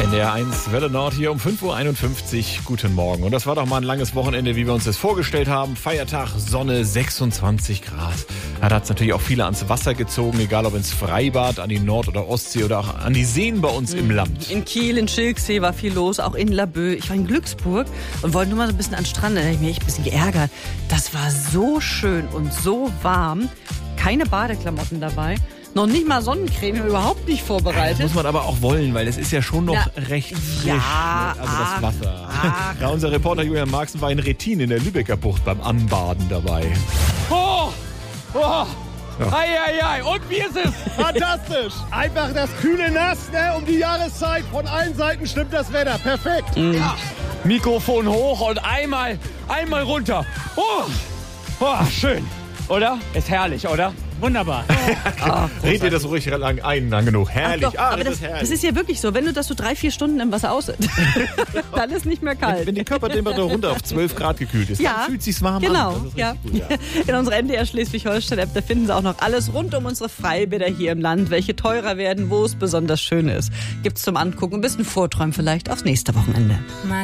NDR 1 Welle Nord hier um 5.51 Uhr. Guten Morgen. Und das war doch mal ein langes Wochenende, wie wir uns das vorgestellt haben. Feiertag, Sonne, 26 Grad. Ja, da hat es natürlich auch viele ans Wasser gezogen, egal ob ins Freibad, an die Nord- oder Ostsee oder auch an die Seen bei uns im Land. In Kiel, in Schilksee war viel los, auch in Laboe. Ich war in Glücksburg und wollte nur mal so ein bisschen an den Strand. Da habe ich mich echt ein bisschen geärgert. Das war so schön und so warm. Keine Badeklamotten dabei. Noch nicht mal Sonnencreme, überhaupt nicht vorbereitet. Das muss man aber auch wollen, weil es ist ja schon noch recht frisch. Ja, ne? Also das Wasser. Ja, unser Reporter Julian Marxen war in Rettin in der Lübecker Bucht beim Anbaden dabei. Oh! Ei. Und wie ist es? Fantastisch! Einfach das kühle Nass, ne? Um die Jahreszeit. Von allen Seiten stimmt das Wetter. Perfekt. Ja. Mikrofon hoch und einmal runter. Schön. Oder? Ist herrlich, oder? Wunderbar. Red dir das ruhig lang genug. Herrlich. Doch, aber das ist ja wirklich so. Wenn du das so 3-4 Stunden im Wasser aus, dann ist nicht mehr kalt. Wenn die Körpertemperatur runter auf 12 Grad gekühlt ist, dann fühlt es sich warm genau, an. Ja. Gut, ja. In unserer NDR Schleswig-Holstein-App, da finden Sie auch noch alles rund um unsere Freibäder hier im Land, welche teurer werden, wo es besonders schön ist. Gibt's zum Angucken, ein bisschen vorträumen vielleicht aufs nächste Wochenende.